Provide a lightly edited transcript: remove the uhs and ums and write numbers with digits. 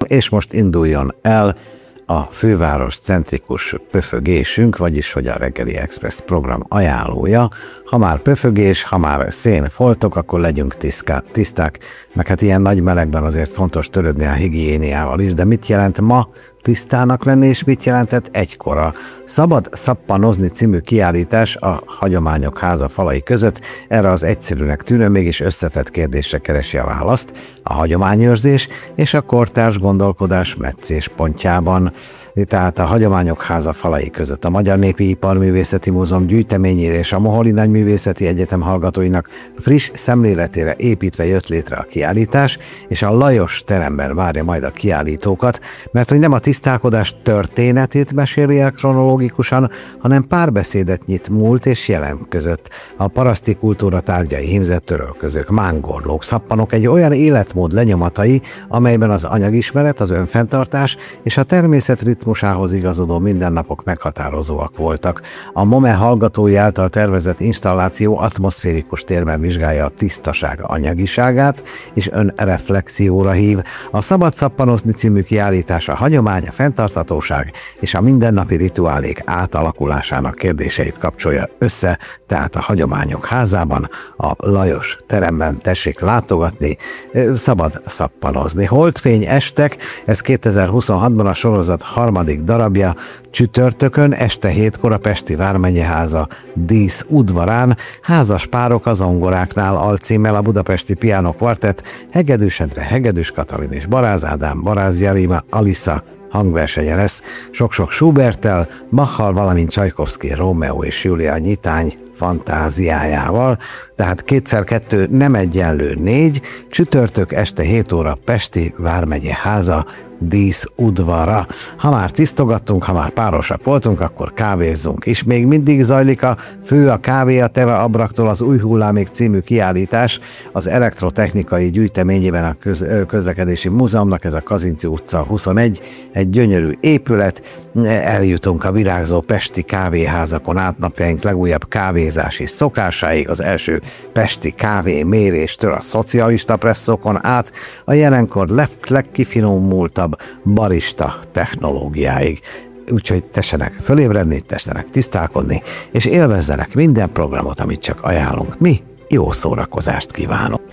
és most induljon el a főváros centrikus pöfögésünk, vagyis hogy a Reggeli Express program ajánlója. Ha már pöfögés, ha már szénfoltok, akkor legyünk tiszták, meg hát ilyen nagy melegben azért fontos törődni a higiéniával is, de mit jelent ma tisztának lenni, és mit jelentett egykor? A Szabad szappanozni című kiállítás a Hagyományok Háza falai között erre az egyszerűnek tűnő, mégis összetett kérdésre keresi a választ, a hagyományőrzés és a kortárs gondolkodás meccéspontjában. Tehát a Hagyományok Háza falai között a Magyar Népi Iparművészeti Múzeum gyűjteményére és a Moholi Nagyművészeti Egyetem hallgatóinak friss szemléletére építve jött létre a kiállítás, és a Lajos teremben várja majd a kiállítókat, mert hogy nem a tisztálkodás történetét meséli el kronológikusan, hanem párbeszédet nyit múlt és jelen között. A paraszti kultúra tárgyai, hímzett törölközők, mángorlók, szappanok egy olyan életmód lenyomatai, amelyben az anyagismeret, az önfenntartás és a természet ritmusához igazodó mindennapok meghatározóak voltak. A MOME hallgatói által tervezett installáció atmoszférikus térben vizsgálja a tisztaság anyagiságát és önreflexióra hív. A Szabad szappanozni című kiállítás a hagyomány, a fenntarthatóság és a mindennapi rituálék átalakulásának kérdéseit kapcsolja össze, tehát a Hagyományok Házában, a Lajos teremben tessék látogatni, szabad szappanozni. Holdfény estek, ez 2026-ban a sorozat harmadik darabja, csütörtökön este 7-kor a Pesti Vármegyeháza dísz udvarán, házas párok a zongoráknál alcímmel a Budapesti Piano Quartet, Hegedűs Endre, Hegedűs Katalin és Baráz Ádám, Baráz Jarima, Alisa hangversenye lesz, sok-sok Schuberttel, Bachal, valamint Csajkovszky, Rómeó és Júlia nyitány fantáziájával, tehát 2x2 nem egyenlő 4, csütörtök este 7 óra Pesti Vármegyeháza dísz udvara. Ha már tisztogattunk, ha már párosak voltunk, akkor kávézzunk is. Még mindig zajlik a Fő a kávé a Teve Abraktól az Új hullámék című kiállítás az elektrotechnikai gyűjteményében a közlekedési múzeumnak, ez a Kazinczy utca 21, egy gyönyörű épület. Eljutunk a virágzó pesti kávéházakon át napjaink legújabb kávézási szokásáig, az első pesti kávé méréstől a szocialista presszókon át a jelenkor legkifinomultabb barista technológiáig. Úgyhogy tessenek fölébredni, tessenek tisztálkodni, és élvezzenek minden programot, amit csak ajánlunk. Mi jó szórakozást kívánunk!